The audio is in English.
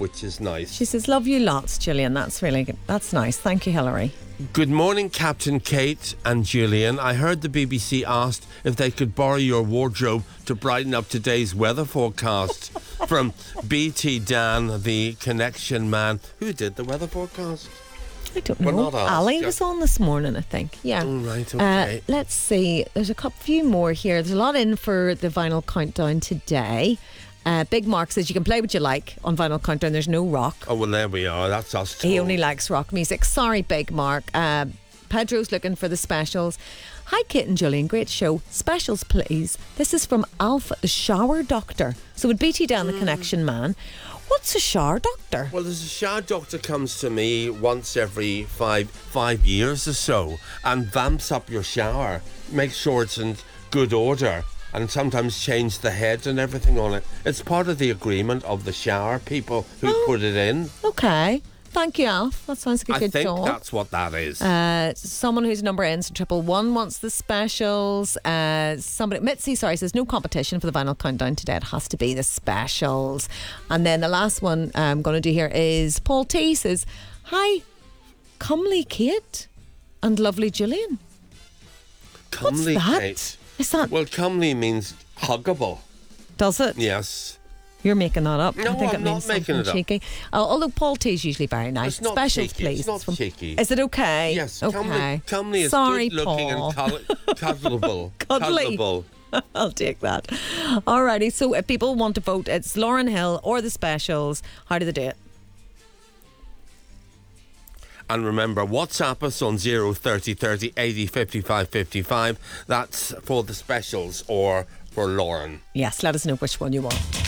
which is nice. She says, love you lots, Gillian. That's really good. That's nice. Thank you, Hilary. Good morning, Captain Kate and Julian. I heard the BBC asked if they could borrow your wardrobe to brighten up today's weather forecast. From BT Dan, the connection man. Who did the weather forecast? I don't We're know. not asked, Ali yeah. was on this morning, I think. Yeah. Oh, right, okay. Let's see. There's a few more here. There's a lot in for the vinyl countdown today. Big Mark says you can play what you like on Vinyl Countdown. There's no rock. Oh, well, there we are. That's us too. He only likes rock music. Sorry, Big Mark. Pedro's looking for the specials. Hi, Kit and Julian. Great show. Specials, please. This is from Alpha, the shower doctor. So would BT down the connection man. What's a shower doctor? Well, there's a shower doctor comes to me once every five years or so and vamps up your shower, makes sure it's in good order, and sometimes change the head and everything on it. It's part of the agreement of the shower people who put it in. Okay. Thank you, Alf. That sounds like a good job. I think that's what that is. Someone whose number ends in 111 wants the specials. Mitzi, says no competition for the Vinyl Countdown today. It has to be the specials. And then the last one I'm going to do here is Paul T says, hi, comely Kate and lovely Gillian. Comely What's that? Kate. Is that? Well, comely means huggable. Does it? Yes. You're making that up. No, I think I'm it not means making something it up. cheeky. Although Paul T is usually very nice. It's not Specials, cheeky. please. It's not cheeky. Is it okay? Yes. Okay. Comely is Sorry, good looking Paul. and cuddleable. Cuddly. Cuddleable. I'll take that. Alrighty, so if people want to vote, it's Lauren Hill or the specials. How do they do it? And remember, WhatsApp us on 030 30 80 55 55. That's for the specials or for Lauren. Yes, let us know which one you want.